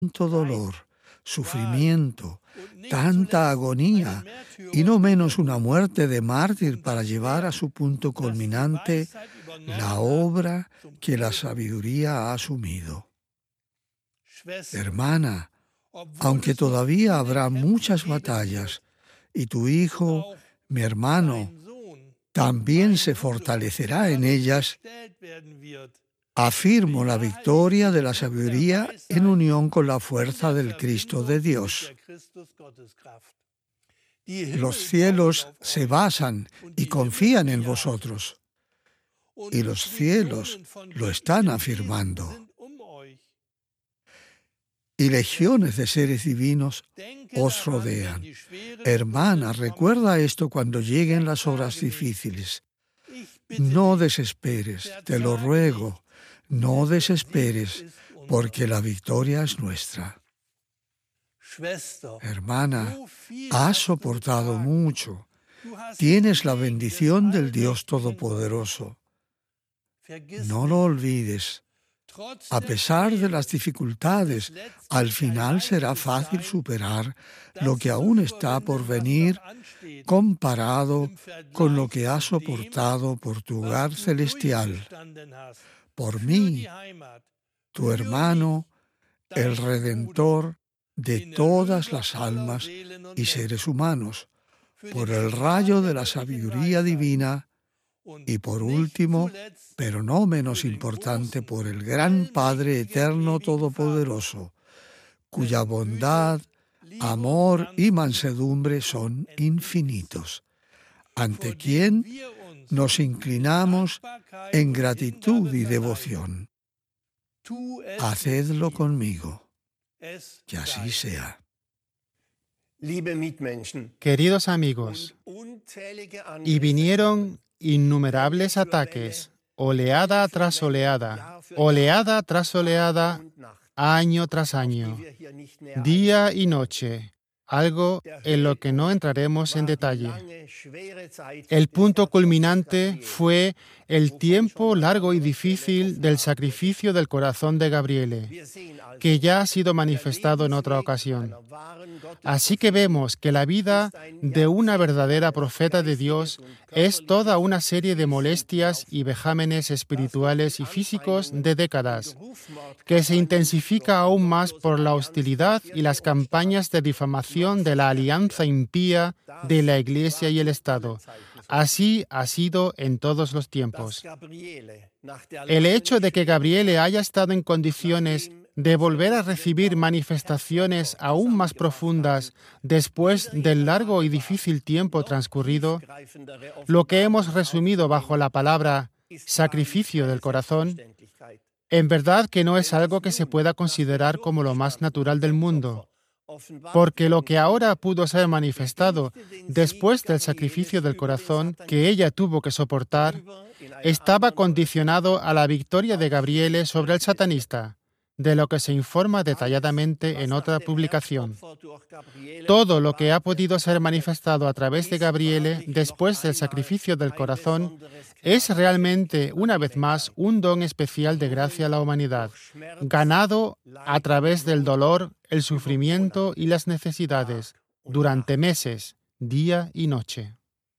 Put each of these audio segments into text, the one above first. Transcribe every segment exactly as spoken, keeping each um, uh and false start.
tanto dolor, sufrimiento, tanta agonía, y no menos una muerte de mártir para llevar a su punto culminante la obra que la sabiduría ha asumido. Hermana, aunque todavía habrá muchas batallas, y tu hijo, mi hermano, también se fortalecerá en ellas, afirmo la victoria de la sabiduría en unión con la fuerza del Cristo de Dios. Los cielos se basan y confían en vosotros, y los cielos lo están afirmando. Y legiones de seres divinos os rodean. Hermana, recuerda esto cuando lleguen las horas difíciles. No desesperes, te lo ruego, no desesperes, porque la victoria es nuestra. Hermana, has soportado mucho. Tienes la bendición del Dios Todopoderoso. No lo olvides. A pesar de las dificultades, al final será fácil superar lo que aún está por venir comparado con lo que has soportado por tu hogar celestial, por mí, tu hermano, el Redentor de todas las almas y seres humanos, por el rayo de la sabiduría divina y por último, pero no menos importante, por el gran Padre eterno todopoderoso, cuya bondad, amor y mansedumbre son infinitos, ante quien nos inclinamos en gratitud y devoción. Hacedlo conmigo, que así sea. Queridos amigos, y vinieron innumerables ataques, oleada tras oleada, oleada tras oleada, año tras año, día y noche, algo en lo que no entraremos en detalle. El punto culminante fue el tiempo largo y difícil del sacrificio del corazón de Gabriele, que ya ha sido manifestado en otra ocasión. Así que vemos que la vida de una verdadera profeta de Dios es toda una serie de molestias y vejámenes espirituales y físicos de décadas, que se intensifica aún más por la hostilidad y las campañas de difamación de la alianza impía de la Iglesia y el Estado. Así ha sido en todos los tiempos. El hecho de que Gabriele haya estado en condiciones de volver a recibir manifestaciones aún más profundas después del largo y difícil tiempo transcurrido, lo que hemos resumido bajo la palabra sacrificio del corazón, en verdad que no es algo que se pueda considerar como lo más natural del mundo, porque lo que ahora pudo ser manifestado después del sacrificio del corazón que ella tuvo que soportar, estaba condicionado a la victoria de Gabriele sobre el satanista, de lo que se informa detalladamente en otra publicación. Todo lo que ha podido ser manifestado a través de Gabriele después del sacrificio del corazón es realmente, una vez más, un don especial de gracia a la humanidad, ganado a través del dolor, el sufrimiento y las necesidades, durante meses, día y noche.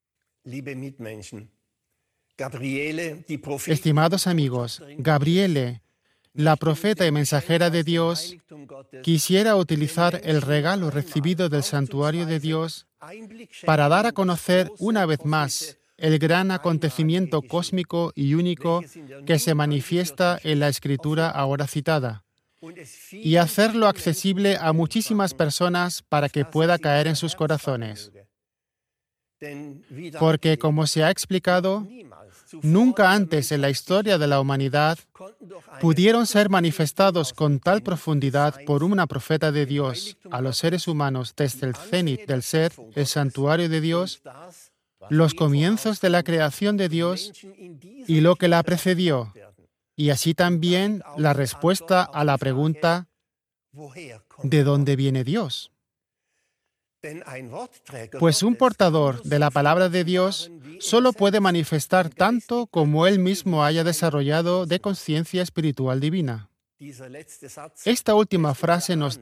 Estimados amigos, Gabriele, la profeta y mensajera de Dios, quisiera utilizar el regalo recibido del santuario de Dios para dar a conocer una vez más el gran acontecimiento cósmico y único que se manifiesta en la Escritura ahora citada, y hacerlo accesible a muchísimas personas para que pueda caer en sus corazones. Porque, como se ha explicado, nunca antes en la historia de la humanidad pudieron ser manifestados con tal profundidad por una profeta de Dios a los seres humanos desde el cenit del ser, el santuario de Dios, los comienzos de la creación de Dios y lo que la precedió, y así también la respuesta a la pregunta ¿de dónde viene Dios? Pues un portador de la palabra de Dios solo puede manifestar tanto como él mismo haya desarrollado de conciencia espiritual divina. Esta última frase nos